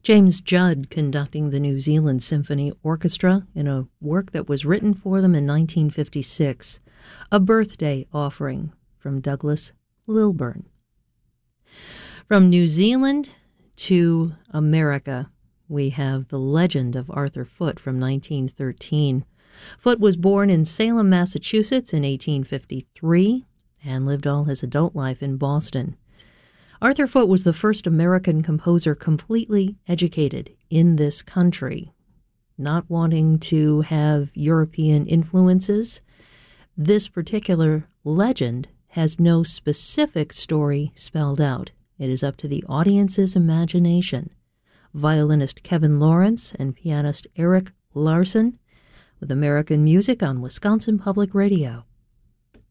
James Judd conducting the New Zealand Symphony Orchestra in a work that was written for them in 1956, A Birthday Offering from Douglas Lilburn. From New Zealand to America, we have The Legend of Arthur Foote from 1913. Foote was born in Salem, Massachusetts in 1853 and lived all his adult life in Boston. Arthur Foote was the first American composer completely educated in this country. Not wanting to have European influences, this particular legend has no specific story spelled out. It is up to the audience's imagination. Violinist Kevin Lawrence and pianist Eric Larson with American music on Wisconsin Public Radio.